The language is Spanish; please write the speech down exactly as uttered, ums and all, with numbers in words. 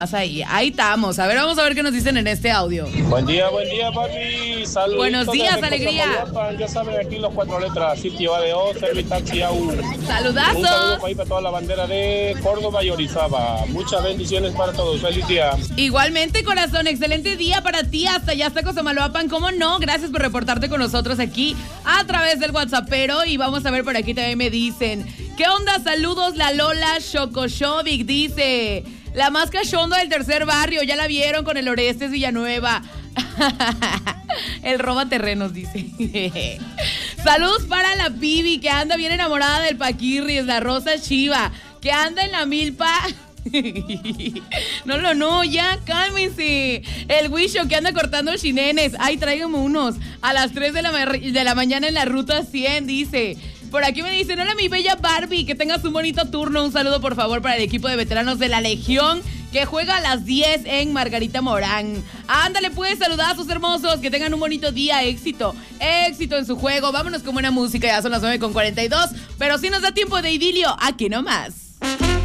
Ahí, ahí estamos. A ver, vamos a ver qué nos dicen en este audio. Buen día, buen día, papi. Saludos. Buenos días, alegría. Ya saben, aquí los cuatro letras. Sitio A D O, Servitaxi A U. Saludazos. Un saludo para, ahí para toda la bandera de Córdoba y Orizaba. Muchas bendiciones para todos. Feliz día. Igualmente, corazón. Excelente día para ti. Hasta allá, hasta Cosamaloapan. ¿Cómo no? Gracias por reportarte con nosotros aquí a través del WhatsAppero. Y vamos a ver por aquí también me dicen. ¿Qué onda? Saludos, la Lola Shokoshovic dice... La más cachonda del tercer barrio, ya la vieron con el Orestes Villanueva. El roba terrenos, dice. Saludos para la Pibi, que anda bien enamorada del Paquirris, la Rosa Chiva, que anda en la milpa. No, no, no, ya cálmense. El Wisho, que anda cortando chinenes. Ay, tráigame unos. A las tres de la, de la mañana en la ruta cien, dice. Por aquí me dicen, hola mi bella Barbie, que tengas un bonito turno. Un saludo por favor para el equipo de veteranos de la Legión, que juega a las diez en Margarita Morán. Ándale pues, saludad a sus hermosos, que tengan un bonito día, éxito, éxito en su juego. Vámonos con buena música, ya son las nueve con cuarenta y dos, pero si nos da tiempo de idilio, aquí nomás.